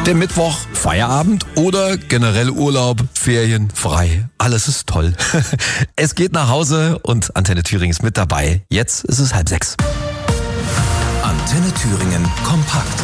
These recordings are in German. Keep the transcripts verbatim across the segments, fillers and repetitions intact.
Der Mittwoch, Feierabend oder generell Urlaub, Ferien, frei. Alles ist toll. Es geht nach Hause und Antenne Thüringen ist mit dabei. Jetzt ist es halb sechs. Antenne Thüringen kompakt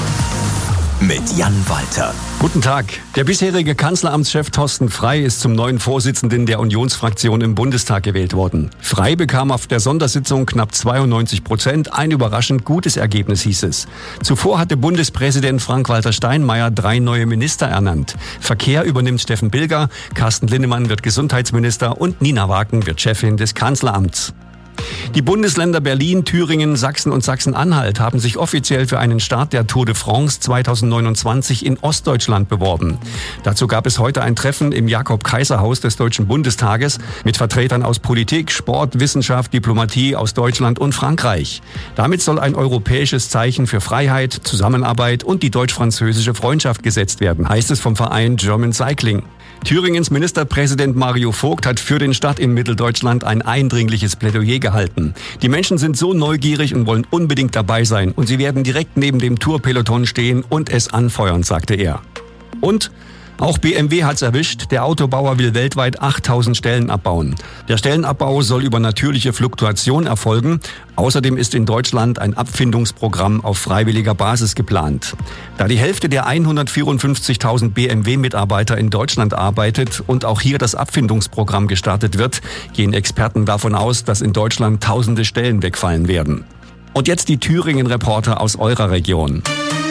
mit Jan Walter. Guten Tag. Der bisherige Kanzleramtschef Thorsten Frey ist zum neuen Vorsitzenden der Unionsfraktion im Bundestag gewählt worden. Frey bekam auf der Sondersitzung knapp zweiundneunzig Prozent. Ein überraschend gutes Ergebnis, hieß es. Zuvor hatte Bundespräsident Frank-Walter Steinmeier drei neue Minister ernannt. Verkehr übernimmt Steffen Bilger, Carsten Linnemann wird Gesundheitsminister und Nina Waken wird Chefin des Kanzleramts. Die Bundesländer Berlin, Thüringen, Sachsen und Sachsen-Anhalt haben sich offiziell für einen Start der Tour de France zweitausendneunundzwanzig in Ostdeutschland beworben. Dazu gab es heute ein Treffen im Jakob-Kaiser-Haus des Deutschen Bundestages mit Vertretern aus Politik, Sport, Wissenschaft, Diplomatie aus Deutschland und Frankreich. Damit soll ein europäisches Zeichen für Freiheit, Zusammenarbeit und die deutsch-französische Freundschaft gesetzt werden, heißt es vom Verein German Cycling. Thüringens Ministerpräsident Mario Vogt hat für den Start in Mitteldeutschland ein eindringliches Plädoyer gehalten. Die Menschen sind so neugierig und wollen unbedingt dabei sein und sie werden direkt neben dem Tourpeloton stehen und es anfeuern, sagte er. Und auch B M W hat's erwischt. Der Autobauer will weltweit achttausend Stellen abbauen. Der Stellenabbau soll über natürliche Fluktuation erfolgen. Außerdem ist in Deutschland ein Abfindungsprogramm auf freiwilliger Basis geplant. Da die Hälfte der hundertvierundfünfzigtausend B M W-Mitarbeiter in Deutschland arbeitet und auch hier das Abfindungsprogramm gestartet wird, gehen Experten davon aus, dass in Deutschland tausende Stellen wegfallen werden. Und jetzt die Thüringen-Reporter aus eurer Region.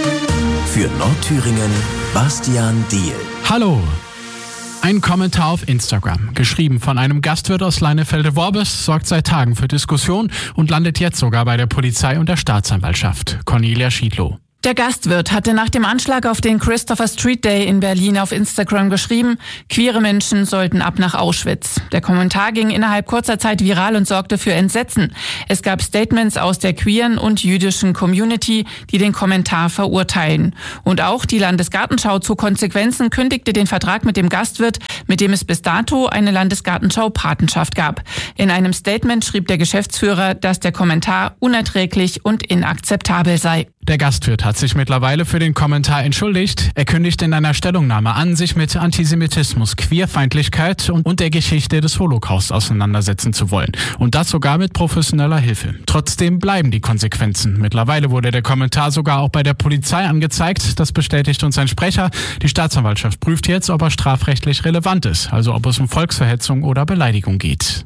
Für Nordthüringen Bastian Diehl. Hallo! Ein Kommentar auf Instagram, geschrieben von einem Gastwirt aus Leinefelde-Worbes, sorgt seit Tagen für Diskussion und landet jetzt sogar bei der Polizei und der Staatsanwaltschaft. Cornelia Schiedlow. Der Gastwirt hatte nach dem Anschlag auf den Christopher Street Day in Berlin auf Instagram geschrieben, queere Menschen sollten ab nach Auschwitz. Der Kommentar ging innerhalb kurzer Zeit viral und sorgte für Entsetzen. Es gab Statements aus der queeren und jüdischen Community, die den Kommentar verurteilen. Und auch die Landesgartenschau zu Konsequenzen kündigte den Vertrag mit dem Gastwirt, mit dem es bis dato eine Landesgartenschau-Patenschaft gab. In einem Statement schrieb der Geschäftsführer, dass der Kommentar unerträglich und inakzeptabel sei. Der Gastwirt hat sich mittlerweile für den Kommentar entschuldigt. Er kündigt in einer Stellungnahme an, sich mit Antisemitismus, Queerfeindlichkeit und der Geschichte des Holocaust auseinandersetzen zu wollen. Und das sogar mit professioneller Hilfe. Trotzdem bleiben die Konsequenzen. Mittlerweile wurde der Kommentar sogar auch bei der Polizei angezeigt. Das bestätigt uns ein Sprecher. Die Staatsanwaltschaft prüft jetzt, ob er strafrechtlich relevant ist. Also ob es um Volksverhetzung oder Beleidigung geht.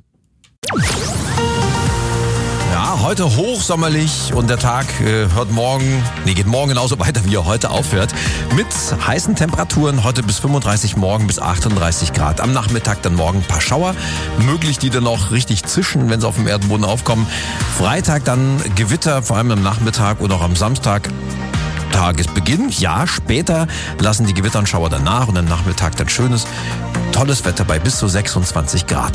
Ja, heute hochsommerlich und der Tag äh, hört morgen, nee, geht morgen genauso weiter, wie er heute aufhört. Mit heißen Temperaturen heute bis fünfunddreißig, morgen bis achtunddreißig Grad. Am Nachmittag dann morgen ein paar Schauer, möglich, die dann noch richtig zischen, wenn sie auf dem Erdboden aufkommen. Freitag dann Gewitter, vor allem am Nachmittag und auch am Samstag. Tagesbeginn, ja, später lassen die Gewitter und Schauer danach und am Nachmittag dann schönes, tolles Wetter bei bis zu sechsundzwanzig Grad.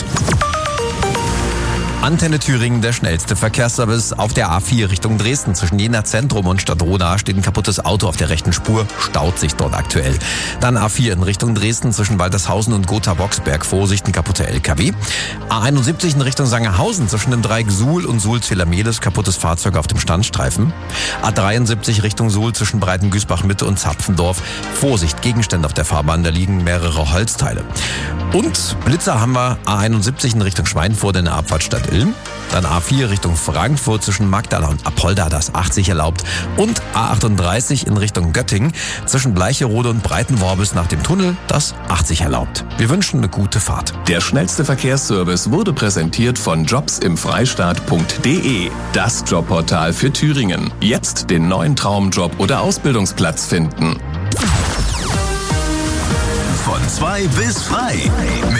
Antenne Thüringen, der schnellste Verkehrsservice auf der A vier Richtung Dresden. Zwischen Jena Zentrum und Stadtroda steht ein kaputtes Auto auf der rechten Spur, staut sich dort aktuell. Dann A vier in Richtung Dresden zwischen Waltershausen und Gotha-Boxberg. Vorsicht, ein kaputter L K W. A einundsiebzig in Richtung Sangerhausen zwischen dem Dreieck Suhl und Suhl-Zelameles, kaputtes Fahrzeug auf dem Standstreifen. A dreiundsiebzig Richtung Suhl zwischen Breitengüßbach-Mitte und Zapfendorf. Vorsicht, Gegenstände auf der Fahrbahn, da liegen mehrere Holzteile. Und Blitzer haben wir A einundsiebzig in Richtung Schweinfurt in der Abfahrtstadt Ilm. Dann A vier Richtung Frankfurt zwischen Magdala und Apolda, das achtzig erlaubt. Und A achtunddreißig in Richtung Göttingen zwischen Bleicherode und Breitenworbis nach dem Tunnel, das achtzig erlaubt. Wir wünschen eine gute Fahrt. Der schnellste Verkehrsservice wurde präsentiert von jobs im freistaat punkt de. Das Jobportal für Thüringen. Jetzt den neuen Traumjob oder Ausbildungsplatz finden. Von zwei bis frei.